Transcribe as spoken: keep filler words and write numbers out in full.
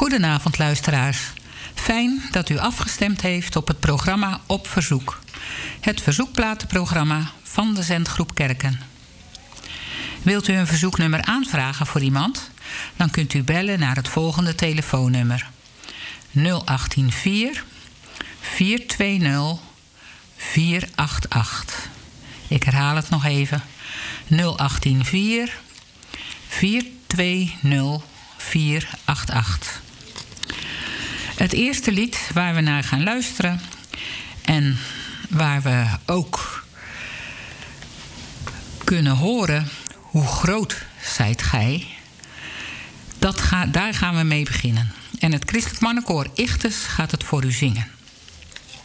Goedenavond luisteraars. Fijn dat u afgestemd heeft op het programma Op Verzoek. Het verzoekplatenprogramma van de Zendgroep Kerken. Wilt u een verzoeknummer aanvragen voor iemand? Dan kunt u bellen naar het volgende telefoonnummer. nul acht vier, vier twee nul, vier acht acht. Ik herhaal het nog even. nul acht vier, vier twee nul, vier acht acht. Het eerste lied waar we naar gaan luisteren en waar we ook kunnen horen hoe groot zijt gij, dat ga, daar gaan we mee beginnen. En het Christelijk Mannenkoor Ichtes gaat het voor u zingen.